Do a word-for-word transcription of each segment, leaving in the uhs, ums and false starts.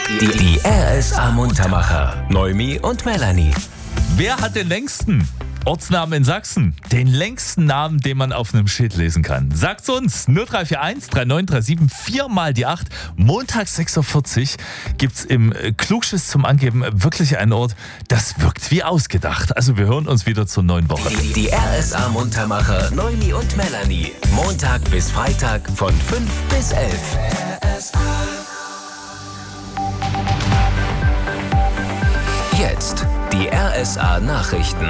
Die, die R S A-Muntermacher. Noemi und Melanie. Wer hat den längsten Ortsnamen in Sachsen? Den längsten Namen, den man auf einem Schild lesen kann. Sagt's uns. null drei vier eins drei neun drei sieben vier mal die acht. Montags sechs Uhr vierzig gibt's im Klugschiss zum Angeben wirklich einen Ort, das wirkt wie ausgedacht. Also wir hören uns wieder zur neuen Woche. Die, die R S A-Muntermacher Noemi und Melanie. Montag bis Freitag von fünf bis elf. R S A. Jetzt die R S A-Nachrichten.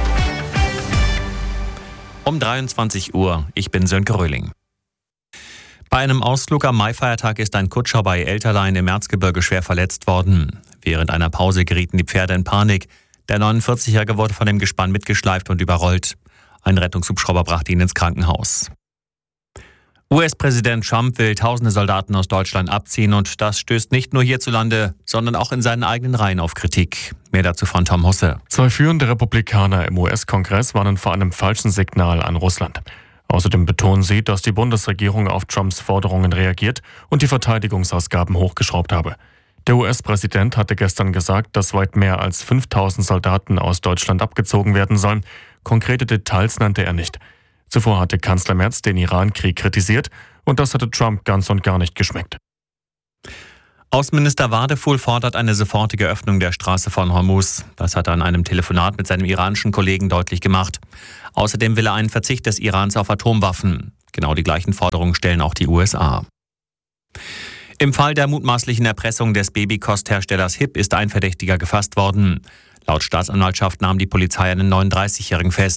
Um dreiundzwanzig Uhr, ich bin Sönke Röhling. Bei einem Ausflug am Maifeiertag ist ein Kutscher bei Elterlein im Erzgebirge schwer verletzt worden. Während einer Pause gerieten die Pferde in Panik. Der neunundvierzigjährige wurde von dem Gespann mitgeschleift und überrollt. Ein Rettungshubschrauber brachte ihn ins Krankenhaus. U S-Präsident Trump will tausende Soldaten aus Deutschland abziehen und das stößt nicht nur hierzulande, sondern auch in seinen eigenen Reihen auf Kritik. Mehr dazu von Tom Husse. Zwei führende Republikaner im U S-Kongress warnen vor einem falschen Signal an Russland. Außerdem betonen sie, dass die Bundesregierung auf Trumps Forderungen reagiert und die Verteidigungsausgaben hochgeschraubt habe. Der U S-Präsident hatte gestern gesagt, dass weit mehr als fünftausend Soldaten aus Deutschland abgezogen werden sollen. Konkrete Details nannte er nicht. Zuvor hatte Kanzler Merz den Iran-Krieg kritisiert und das hatte Trump ganz und gar nicht geschmeckt. Außenminister Wadefuhl fordert eine sofortige Öffnung der Straße von Hormuz. Das hat er an einem Telefonat mit seinem iranischen Kollegen deutlich gemacht. Außerdem will er einen Verzicht des Irans auf Atomwaffen. Genau die gleichen Forderungen stellen auch die U S A. Im Fall der mutmaßlichen Erpressung des Babykostherstellers Hip ist ein Verdächtiger gefasst worden. Laut Staatsanwaltschaft nahm die Polizei einen neununddreißigjährigen fest.